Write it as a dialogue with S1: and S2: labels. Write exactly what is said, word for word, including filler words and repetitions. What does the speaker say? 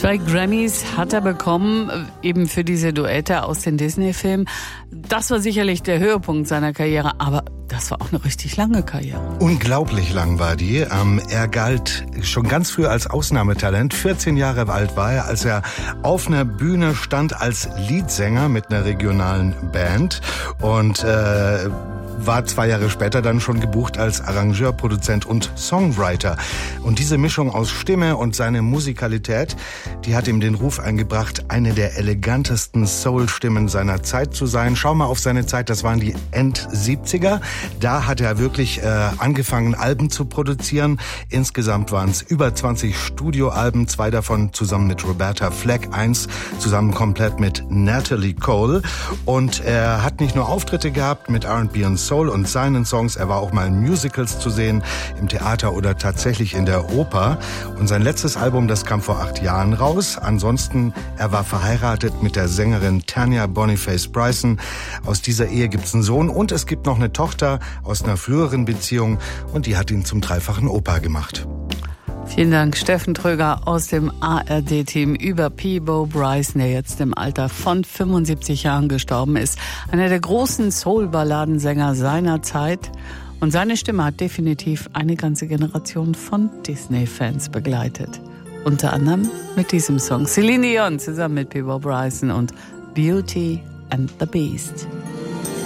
S1: Zwei Grammys hat er bekommen, eben für diese Duette aus den Disney-Filmen. Das war sicherlich der Höhepunkt seiner Karriere, aber das war auch eine richtig lange Karriere.
S2: Unglaublich lang war die. Ähm, er galt schon ganz früh als Ausnahmetalent. vierzehn Jahre alt war er, als er auf einer Bühne stand als Leadsänger mit einer regionalen Band und äh, war zwei Jahre später dann schon gebucht als Arrangeur, Produzent und Songwriter. Und diese Mischung aus Stimme und seine Musikalität, die hat ihm den Ruf eingebracht, eine der elegantesten Soul-Stimmen seiner Zeit zu sein. Schau mal auf seine Zeit, das waren die End-siebziger. Da hat er wirklich äh, angefangen, Alben zu produzieren. Insgesamt waren es über zwanzig Studioalben, zwei davon zusammen mit Roberta Flack, eins zusammen komplett mit Natalie Cole. Und er hat nicht nur Auftritte gehabt mit R and B und Soul und seinen Songs, er war auch mal in Musicals zu sehen, im Theater oder tatsächlich in der Oper. Und sein letztes Album, das kam vor acht Jahren raus. Ansonsten, er war verheiratet mit der Sängerin Tanya Boniface Bryson. Aus dieser Ehe gibt's einen Sohn und es gibt noch eine Tochter aus einer früheren Beziehung und die hat ihn zum dreifachen Opa gemacht.
S1: Vielen Dank, Steffen Tröger aus dem A R D-Team über Peabo Bryson, der jetzt im Alter von fünfundsiebzig Jahren gestorben ist. Einer der großen Soul-Balladensänger seiner Zeit. Und seine Stimme hat definitiv eine ganze Generation von Disney-Fans begleitet. Unter anderem mit diesem Song. Celine Dion zusammen mit Peabo Bryson und Beauty and the Beast.